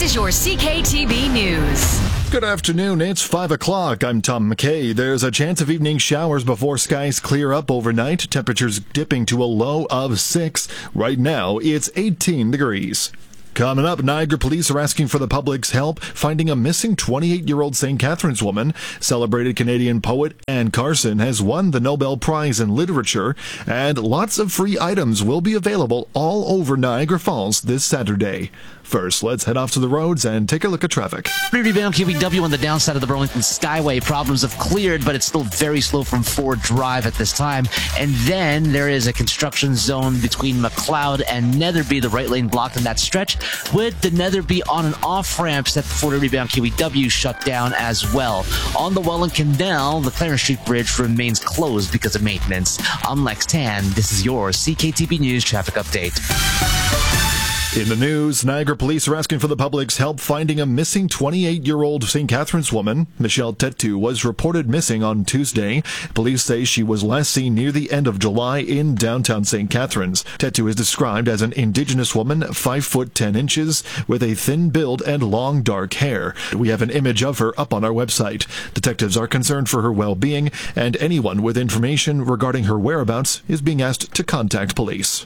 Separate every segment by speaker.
Speaker 1: is your CKTB News.
Speaker 2: Good afternoon, it's 5 o'clock. I'm Tom McKay. There's a chance of evening showers before skies clear up overnight. Temperatures dipping to a low of 6. Right now, it's 18 degrees. Coming up, Niagara police are asking for the public's help finding a missing 28-year-old St. Catharines woman. Celebrated Canadian poet Anne Carson has won the Nobel Prize in Literature, and lots of free items will be available all over Niagara Falls this Saturday. First, let's head off to the roads and take a look at traffic.
Speaker 3: Rebound QEW on the downside of the Burlington Skyway. Problems have cleared, but it's still very slow from Ford Drive at this time. And then there is a construction zone between McLeod and Netherby, the right lane blocked in that stretch, with the Netherby on and off ramps at the Ford Rebound QEW shut down as well. On the Welland Canal, the Clarence Street Bridge remains closed because of maintenance. I'm Lex Tan. This is your CKTB News traffic update.
Speaker 2: In the news, Niagara police are asking for the public's help finding a missing 28-year-old St. Catharines woman. Michelle Tetu was reported missing on Tuesday. Police say she was last seen near the end of July in downtown St. Catharines. Tetu is described as an Indigenous woman, 5 foot 10 inches, with a thin build and long dark hair. We have an image of her up on our website. Detectives are concerned for her well-being, and anyone with information regarding her whereabouts is being asked to contact police.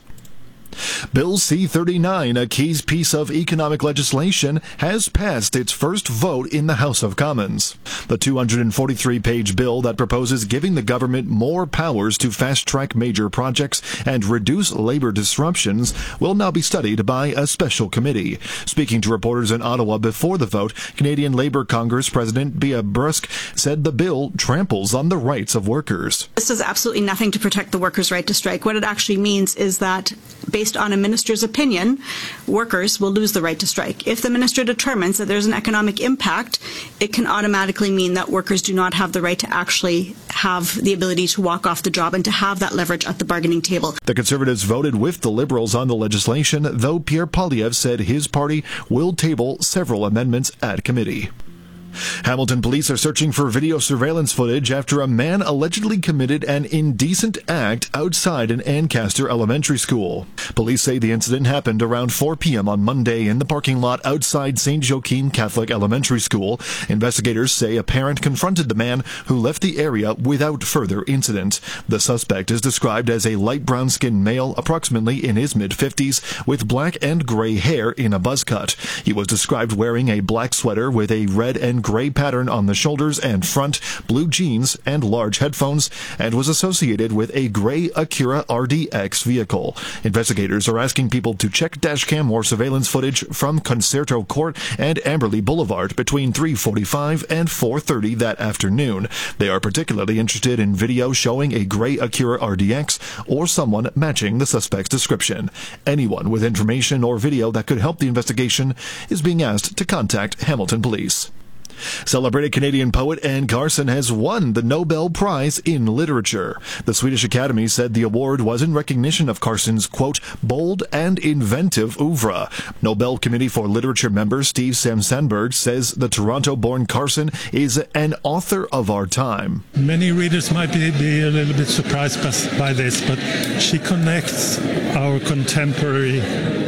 Speaker 2: Bill C-39, a key piece of economic legislation, has passed its first vote in the House of Commons. The 243-page bill that proposes giving the government more powers to fast-track major projects and reduce labor disruptions will now be studied by a special committee. Speaking to reporters in Ottawa before the vote, Canadian Labour Congress President Bea Brusk said the bill tramples on the rights of workers.
Speaker 4: This does absolutely nothing to protect the workers' right to strike. What it actually means is that, based on a minister's opinion, workers will lose the right to strike. If the minister determines that there's an economic impact, it can automatically mean that workers do not have the right to actually have the ability to walk off the job and to have that leverage at the bargaining table.
Speaker 2: The Conservatives voted with the Liberals on the legislation, though Pierre Poilievre said his party will table several amendments at committee. Hamilton police are searching for video surveillance footage after a man allegedly committed an indecent act outside an Ancaster elementary school. Police say the incident happened around 4 p.m. on Monday in the parking lot outside St. Joachim Catholic Elementary School. Investigators say a parent confronted the man who left the area without further incident. The suspect is described as a light brown-skinned male, approximately in his mid-50s, with black and gray hair in a buzz cut. He was described wearing a black sweater with a red and gray pattern on the shoulders and front, blue jeans, and large headphones, and was associated with a gray Acura RDX vehicle. Investigators are asking people to check dashcam or surveillance footage from Concerto Court and Amberley Boulevard between 3:45 and 4:30 that afternoon. They are particularly interested in video showing a gray Acura RDX or someone matching the suspect's description. Anyone with information or video that could help the investigation is being asked to contact Hamilton Police. Celebrated Canadian poet Anne Carson has won the Nobel Prize in Literature. The Swedish Academy said the award was in recognition of Carson's, quote, bold and inventive oeuvre. Nobel Committee for Literature member Steve Sandberg says the Toronto-born Carson is an author of our time.
Speaker 5: Many readers might be a little bit surprised by this, but she connects our contemporary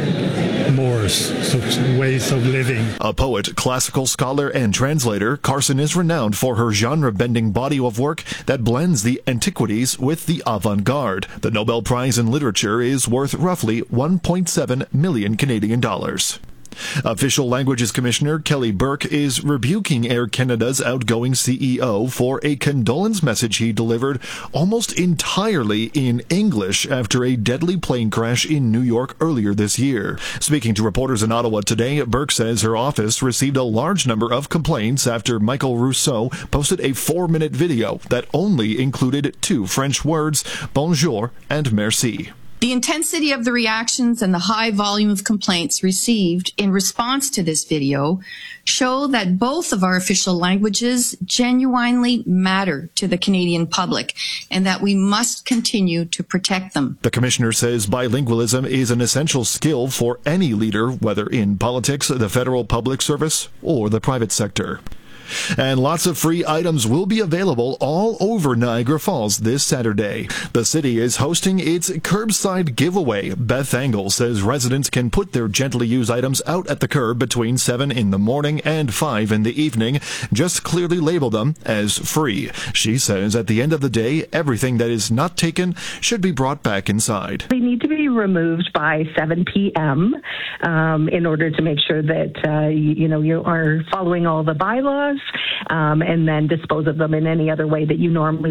Speaker 5: ways of living.
Speaker 2: A poet, classical scholar, and translator, Carson is renowned for her genre-bending body of work that blends the antiquities with the avant-garde. The Nobel Prize in Literature is worth roughly 1.7 million Canadian dollars. Official Languages Commissioner Kelly Burke is rebuking Air Canada's outgoing CEO for a condolence message he delivered almost entirely in English after a deadly plane crash in New York earlier this year. Speaking to reporters in Ottawa today, Burke says her office received a large number of complaints after Michael Rousseau posted a 4-minute video that only included 2 French words, bonjour and merci.
Speaker 6: The intensity of the reactions and the high volume of complaints received in response to this video show that both of our official languages genuinely matter to the Canadian public and that we must continue to protect them.
Speaker 2: The commissioner says bilingualism is an essential skill for any leader, whether in politics, the federal public service, or the private sector. And lots of free items will be available all over Niagara Falls this Saturday. The city is hosting its curbside giveaway. Beth Engel says residents can put their gently used items out at the curb between 7 in the morning and 5 in the evening. Just clearly label them as free. She says at the end of the day, everything that is not taken should be brought back inside.
Speaker 7: They need to be removed by 7 p.m. In order to make sure that you are following all the bylaws, and then dispose of them in any other way that you normally